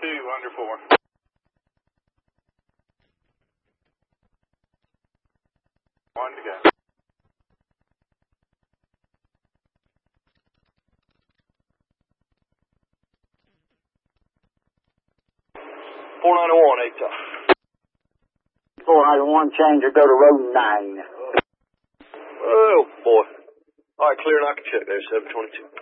under 4. One to go. .491, 8 tough. 401, change or go to road 9. Oh, boy. All right, clear and I can check there, 722.